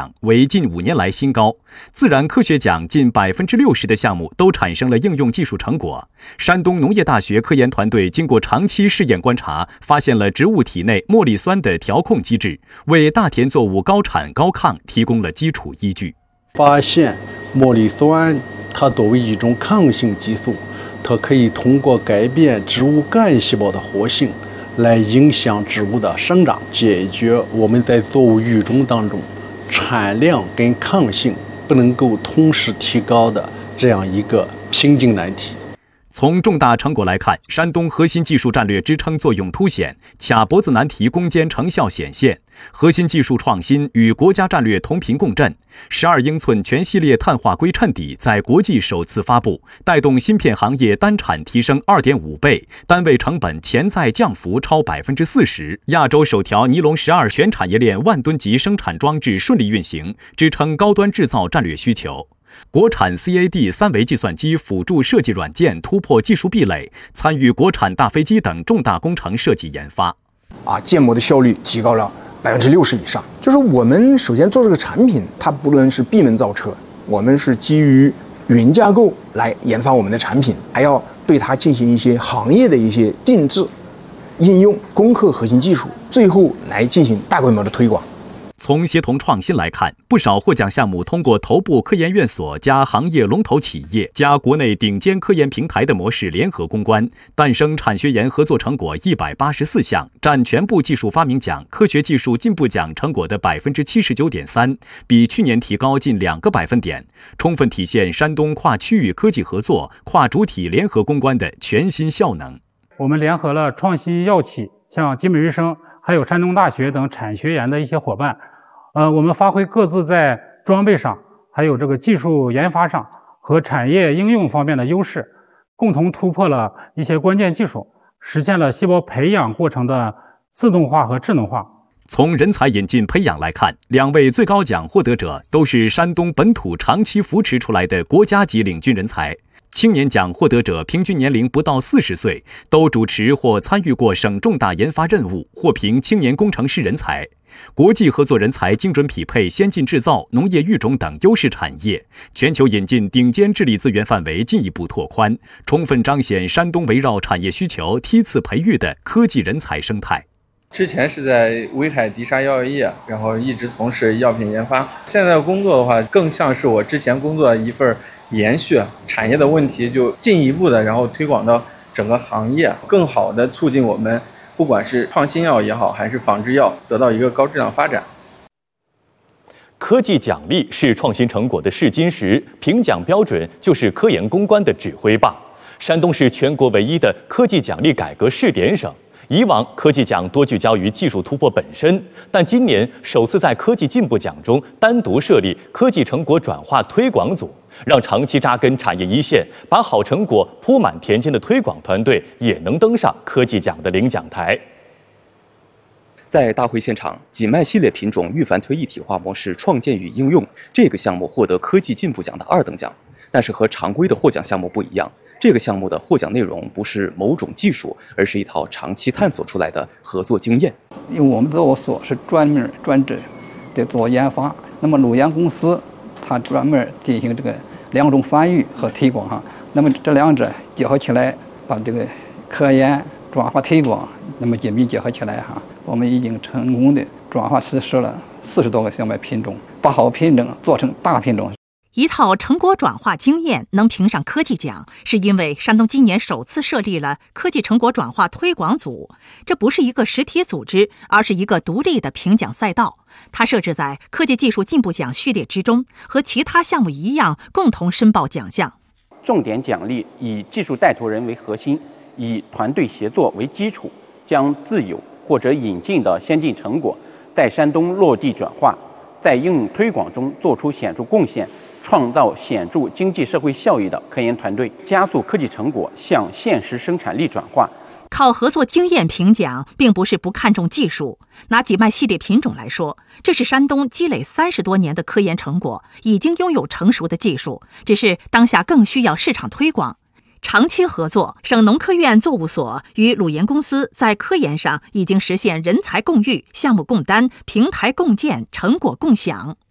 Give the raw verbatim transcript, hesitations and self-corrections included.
奖，为近五年来新高。自然科学奖近百分之六十的项目都产生了应用技术成果。山东农业大学科研团队经过长期试验观察，发现了植物体内茉莉酸的调控机制，为大田作物高产高抗提供了基础依据。 发现茉莉酸它作为一种抗性激素，它可以通过改变植物干细胞的活性来影响植物的生长，解决我们在作物育种当中产量跟抗性不能够同时提高的这样一个瓶颈难题。 从重大成果来看，山东核心技术战略支撑作用凸显，卡脖子难题攻坚成效显现，核心技术创新与国家战略同频共振。十二英寸全系列碳化硅衬底在国际首次发布，带动芯片行业单产提升 二点五倍，单位成本潜在降幅超 百分之四十。亚洲首条尼龙十二全产业链万吨级生产装置顺利运行，支撑高端制造战略需求。国产 C A D 三维计算机辅助设计软件突破技术壁垒，参与国产大飞机等重大工程设计研发。 啊，建模的效率提高了百分之六十以上。就是我们首先做这个产品，它不能是闭门造车，我们是基于云架构来研发我们的产品，还要对它进行一些行业的一些定制、应用、攻克核心技术，最后来进行大规模的推广。 从协同创新来看，不少获奖项目通过头部科研院所加行业龙头企业加国内顶尖科研平台的模式联合攻关，诞生产学研合作成果一百八十四项，占全部技术发明奖、科学技术进步奖成果的 百分之七十九点三， 比去年提高近两个百分点，充分体现山东跨区域科技合作、跨主体联合攻关的全新效能。 我们联合了创新药企，像集美瑞生还有山东大学等产学研的一些伙伴，呃，我们发挥各自在装备上，还有这个技术研发上和产业应用方面的优势，共同突破了一些关键技术，实现了细胞培养过程的自动化和智能化。 从人才引进培养来看，两位最高奖获得者都是山东本土长期扶持出来的国家级领军人才。青年奖获得者平均年龄不到四十岁，都主持或参与过省重大研发任务，获评青年工程师人才。国际合作人才精准匹配先进制造、农业育种等优势产业，全球引进顶尖智力资源范围进一步拓宽，充分彰显山东围绕产业需求梯次培育的科技人才生态。 之前是在威海迪沙药药业，然后一直从事药品研发。现在工作的话，更像是我之前工作的一份延续，产业的问题就进一步的，然后推广到整个行业，更好的促进我们不管是创新药也好，还是仿制药得到一个高质量发展。 科技奖励是创新成果的试金石，评奖标准就是科研攻关的指挥棒。山东是全国唯一的科技奖励改革试点省。以往科技奖多聚焦于技术突破本身，但今年首次在科技进步奖中单独设立科技成果转化推广组，让长期扎根产业一线、把好成果铺满田间的推广团队也能登上科技奖的领奖台。 在大会现场，锦脉系列品种预反推一体化模式创建与应用这个项目获得科技进步奖的二等奖，但是和常规的获奖项目不一样。这个项目的获奖内容不是某种技术，而是一套长期探索出来的合作经验。 因为我们作物所是专门专职的做研发，那么鲁研公司它专门进行这个两种翻译和推广哈。那么这两者结合起来，把这个科研转化推广那么紧密结合起来哈，我们已经成功的转化实施了四十多个小麦品种，把好品种做成大品种。 一套成果转化经验能评上科技奖，是因为山东今年首次设立了科技成果转化推广组。这不是一个实体组织，而是一个独立的评奖赛道。它设置在科技技术进步奖序列之中，和其他项目一样，共同申报奖项。 重点奖励以技术带头人为核心，以团队协作为基础，将自有或者引进的先进成果在山东落地转化，在应用推广中做出显著贡献，创造显著经济社会效益的科研团队，加速科技成果向现实生产力转化。 靠合作经验评奖，并不是不看重技术。拿锦脉系列品种来说，这是山东积累三十多年的科研成果，已经拥有成熟的技术，只是当下更需要市场推广。长期合作，省农科院作物所与鲁研公司在科研上已经实现人才共育、项目共担、平台共建、成果共享。